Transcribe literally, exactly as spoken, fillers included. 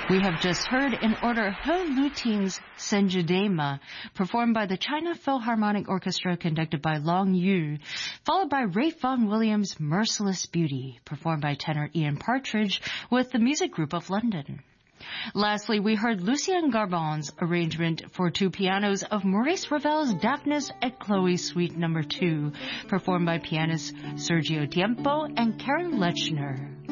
We have just heard in order He Luting's Senjudema, performed by the China Philharmonic Orchestra conducted by Long Yu, followed by Ralph Vaughan Williams' Merciless Beauty, performed by tenor Ian Partridge with the Music Group of London. Lastly, we heard Lucien Garbon's arrangement for two pianos of Maurice Ravel's Daphnis et Chloe Suite number two, performed by pianists Sergio Tiempo and Karen Lechner.